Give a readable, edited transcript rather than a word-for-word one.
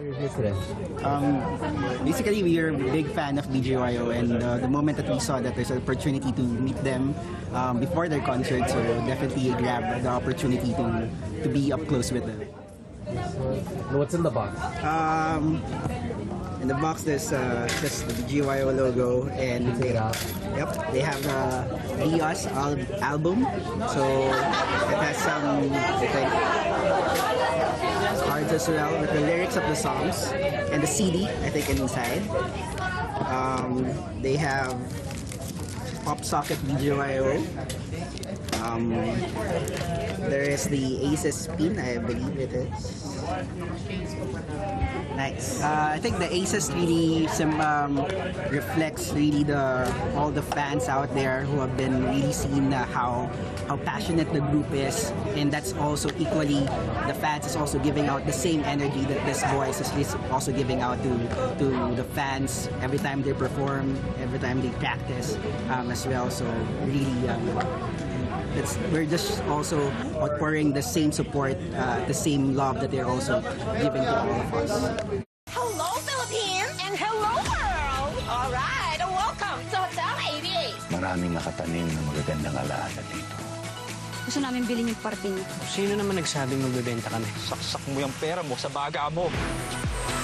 Basically, we are a big fan of BGYO, and the moment that we saw that there's an opportunity to meet them before their concert, so definitely grab the opportunity to be up close with them. What's in the box? In the box, there's just the BGYO logo, and they have Diaz album. So it has some cards as well with the lyrics of the songs and the CD, I think, inside. They have Pop Socket BGYO. There is the Aces pin, I believe it is. Nice. I think the Aces really reflects really all the fans out there who have been really seeing how passionate the group is, and that's also equally the fans is also giving out the same energy that this voice is also giving out to the fans every time they perform, every time they practice as well. So really. We're just also outpouring the same support, the same love that they're also giving to all of us. Hello, Philippines! And hello, world! All right, welcome to Hotel 88. Maraming nakatanim na magagandang alaala dito. Gusto namin bilhin yung parte niyo. Sino naman nagsabing magbebenta kami? Saksak mo yung pera mo sa baga mo.